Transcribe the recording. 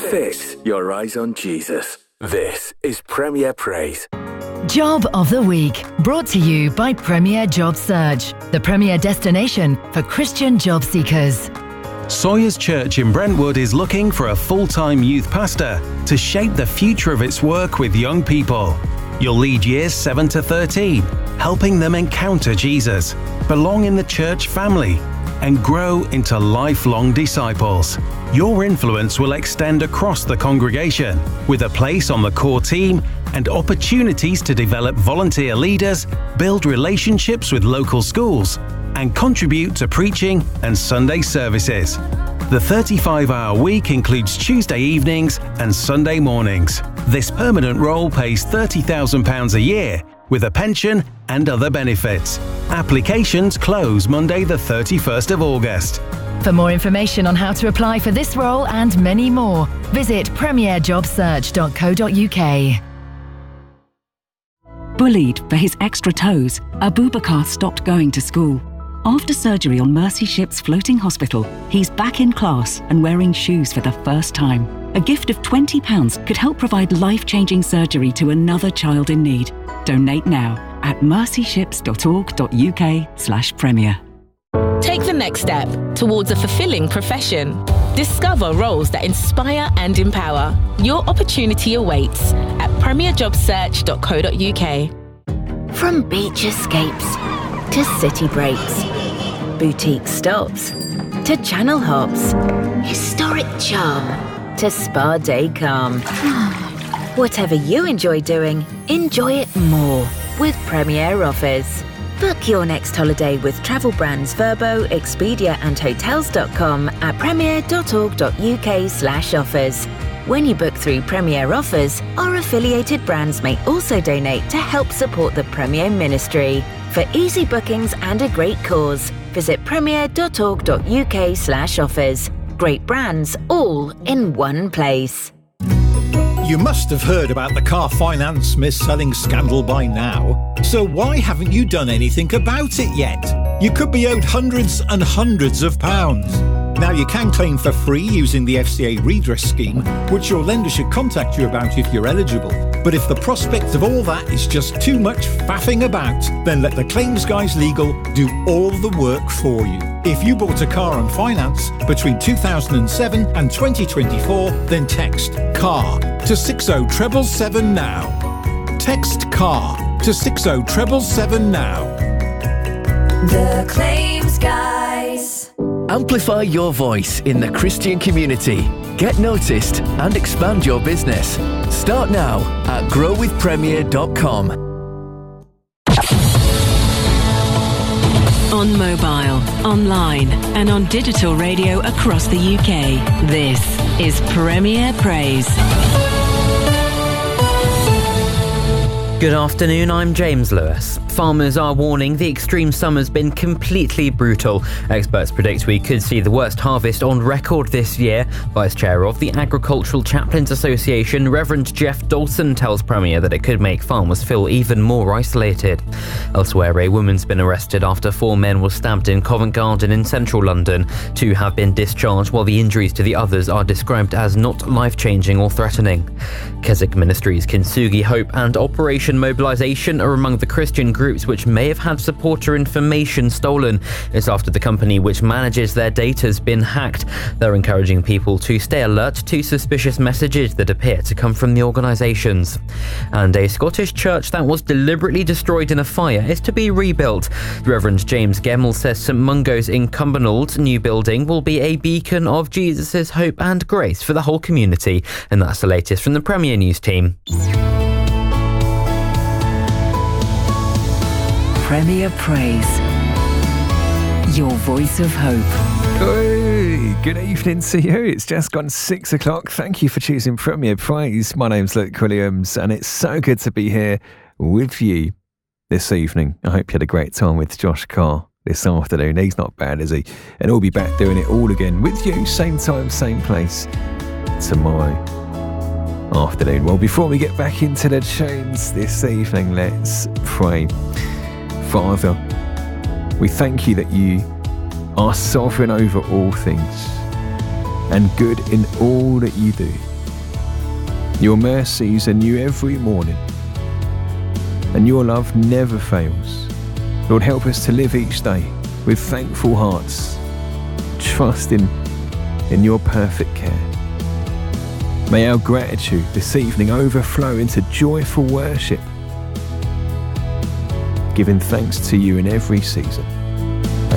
Fix your eyes on Jesus. This is Premier Praise. Job of the Week, brought to you by Premier Job Search, the premier destination for Christian job seekers. Sawyers Church in Brentwood is looking for a full-time youth pastor to shape the future of its work with young people. You'll lead years 7 to 13, helping them encounter Jesus, belong in the church family, and grow into lifelong disciples. Your influence will extend across the congregation, with a place on the core team and opportunities to develop volunteer leaders, build relationships with local schools, and contribute to preaching and Sunday services. The 35-hour week includes Tuesday evenings and Sunday mornings. This permanent role pays £30,000 a year, with a pension and other benefits. Applications close Monday the 31st of August. For more information on how to apply for this role and many more, visit premierjobsearch.co.uk. Bullied for his extra toes, Abubakar stopped going to school. After surgery on Mercy Ship's floating hospital, he's back in class and wearing shoes for the first time. A gift of £20 could help provide life-changing surgery to another child in need. Donate now at mercyships.org.uk/premier. Take the next step towards a fulfilling profession. Discover roles that inspire and empower. Your opportunity awaits at premierjobsearch.co.uk. From beach escapes to city breaks, boutique stops to channel hops, historic charm to spa day calm. Whatever you enjoy doing, enjoy it more with Premier Offers. Book your next holiday with travel brands Vrbo, Expedia and Hotels.com at premier.org.uk/offers. When you book through Premier Offers, our affiliated brands may also donate to help support the Premier Ministry. For easy bookings and a great cause, visit premier.org.uk/offers. Great brands all in one place. You must have heard about the car finance mis-selling scandal by now. So why haven't you done anything about it yet? You could be owed hundreds and hundreds of pounds. Now you can claim for free using the FCA redress scheme, which your lender should contact you about if you're eligible. But if the prospect of all that is just too much faffing about, then let the Claims Guys Legal do all the work for you. If you bought a car on finance between 2007 and 2024, then text CAR to 60777 now. Text CAR to 60777 now. The Claims Guys. Amplify your voice in the Christian community. Get noticed and expand your business. Start now at growwithpremier.com. On mobile, online and on digital radio across the UK, this is Premier Praise. Good afternoon, I'm James Lewis. Farmers are warning the extreme summer's been completely brutal. Experts predict we could see the worst harvest on record this year. Vice Chair of the Agricultural Chaplains Association, Reverend Jeff Dawson, tells Premier that it could make farmers feel even more isolated. Elsewhere, a woman's been arrested after 4 men were stabbed in Covent Garden in central London. 2 have been discharged, while the injuries to the others are described as not life-changing or threatening. Keswick Ministries, Kintsugi Hope and Operation Mobilisation are among the Christian groups which may have had supporter information stolen. It's after the company which manages their data has been hacked. They're encouraging people to stay alert to suspicious messages that appear to come from the organisations. And a Scottish church that was deliberately destroyed in a fire is to be rebuilt. Reverend James Gemmell says St Mungo's in Cumbernauld new building will be a beacon of Jesus' hope and grace for the whole community. And that's the latest from the Premier News team. Premier Praise. Your voice of hope. Hey, good evening to you. It's just gone 6 o'clock. Thank you for choosing Premier Praise. My name's Luke Williams and it's so good to be here with you this evening. I hope you had a great time with Josh Carr this afternoon. He's not bad, is he? And we'll be back doing it all again with you, same time, same place, tomorrow afternoon. Well, before we get back into the tunes this evening, let's pray. Father, we thank you that you are sovereign over all things and good in all that you do. Your mercies are new every morning, and your love never fails. Lord, help us to live each day with thankful hearts, trusting in your perfect care. May our gratitude this evening overflow into joyful worship, giving thanks to you in every season.